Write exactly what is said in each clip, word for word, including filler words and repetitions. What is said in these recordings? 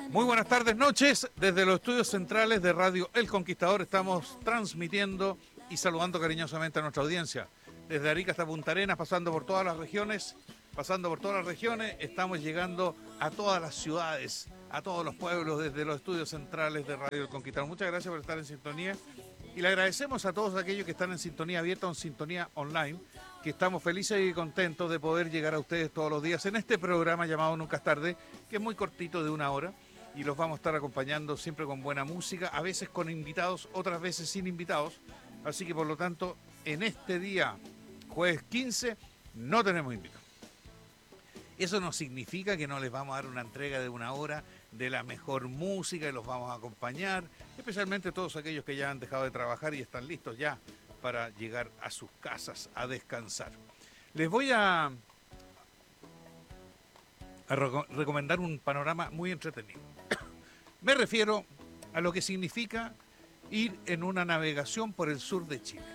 Muy buenas tardes, noches. Desde los estudios centrales de Radio El Conquistador estamos transmitiendo y saludando cariñosamente a nuestra audiencia. Desde Arica hasta Punta Arenas, pasando por todas las regiones, pasando por todas las regiones, estamos llegando a todas las ciudades, a todos los pueblos desde los estudios centrales de Radio El Conquistador. Muchas gracias por estar en sintonía y le agradecemos a todos aquellos que están en sintonía abierta o en sintonía online, que estamos felices y contentos de poder llegar a ustedes todos los días en este programa llamado Nunca es Tarde, que es muy cortito, de una hora, y los vamos a estar acompañando siempre con buena música, a veces con invitados, otras veces sin invitados. Así que por lo tanto, en este día, jueves quince, no tenemos invitados. Eso no significa que no les vamos a dar una entrega de una hora de la mejor música y los vamos a acompañar, especialmente todos aquellos que ya han dejado de trabajar y están listos ya para llegar a sus casas a descansar. Les voy a, a re- recomendar un panorama muy entretenido. Me refiero a lo que significa ir en una navegación por el sur de Chile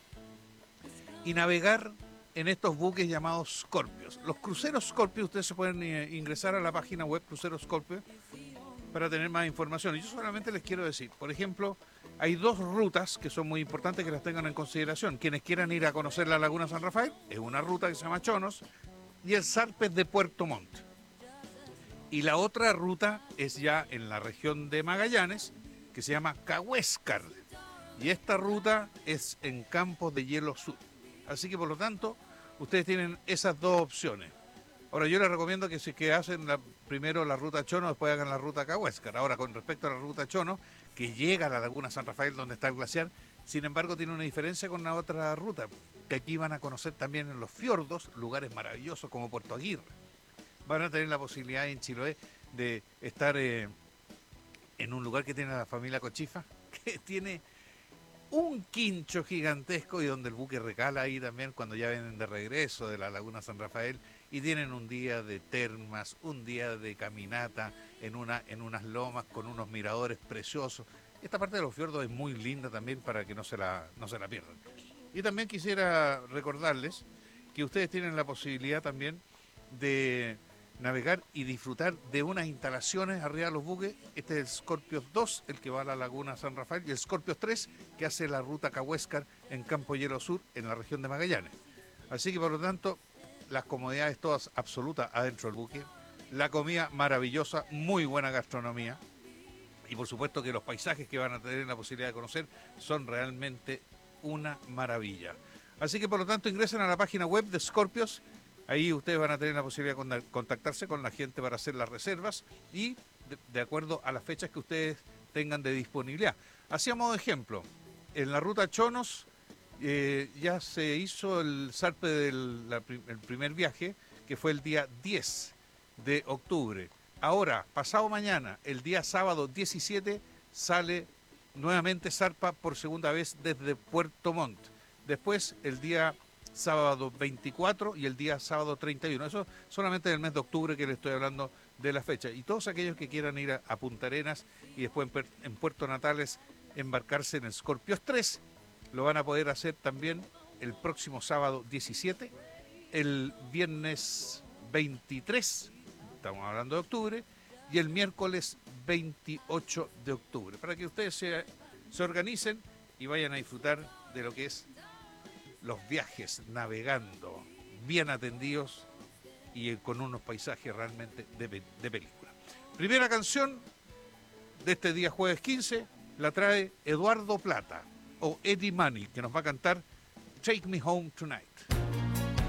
y navegar en estos buques llamados Scorpios. Los cruceros Scorpio, ustedes se pueden eh, ingresar a la página web Cruceros Scorpio para tener más información. Y yo solamente les quiero decir, por ejemplo, hay dos rutas que son muy importantes que las tengan en consideración. Quienes quieran ir a conocer la Laguna San Rafael, es una ruta que se llama Chonos, y el Zarpes de Puerto Montt. Y la otra ruta es ya en la región de Magallanes, que se llama Cahuéscar. Y esta ruta es en Campos de Hielo Sur. Así que por lo tanto, ustedes tienen esas dos opciones. Ahora yo les recomiendo que si que hacen la, primero la ruta Chono, después hagan la ruta Cahuéscar. Ahora con respecto a la ruta Chono, que llega a la Laguna San Rafael donde está el glaciar, sin embargo tiene una diferencia con la otra ruta, que aquí van a conocer también en los fiordos lugares maravillosos como Puerto Aguirre. Van a tener la posibilidad en Chiloé de estar eh, en un lugar que tiene la familia Cochifa, que tiene un quincho gigantesco y donde el buque recala ahí también cuando ya vienen de regreso de la Laguna San Rafael y tienen un día de termas, un día de caminata en, una, en unas lomas con unos miradores preciosos. Esta parte de los fiordos es muy linda también para que no se la, no se la pierdan. Y también quisiera recordarles que ustedes tienen la posibilidad también de navegar y disfrutar de unas instalaciones arriba de los buques. Este es el Scorpios dos, el que va a la Laguna San Rafael, y el Scorpios tres, que hace la ruta Cahuéscar en Campo Hielo Sur, en la región de Magallanes. Así que por lo tanto, las comodidades todas absolutas adentro del buque, la comida maravillosa, muy buena gastronomía, y por supuesto que los paisajes que van a tener la posibilidad de conocer son realmente una maravilla. Así que por lo tanto ingresen a la página web de Scorpios. Ahí ustedes van a tener la posibilidad de contactarse con la gente para hacer las reservas y de, de acuerdo a las fechas que ustedes tengan de disponibilidad. Así a modo de ejemplo, en la ruta Chonos eh, ya se hizo el zarpe del la, el primer viaje, que fue el día diez de octubre. Ahora, pasado mañana, el día sábado diecisiete, sale nuevamente zarpa por segunda vez desde Puerto Montt. Después, el día sábado veinticuatro y el día sábado treinta y uno. Eso solamente en el mes de octubre que les estoy hablando de la fecha. Y todos aquellos que quieran ir a, a Punta Arenas y después en, en Puerto Natales embarcarse en el Scorpios tres, lo van a poder hacer también el próximo sábado diecisiete, el viernes veintitrés, estamos hablando de octubre, y el miércoles veintiocho de octubre, para que ustedes se, se organicen y vayan a disfrutar de lo que es los viajes navegando, bien atendidos y con unos paisajes realmente de, de película. Primera canción de este día jueves quince la trae Eduardo Plata o Eddie Money, que nos va a cantar Take Me Home Tonight.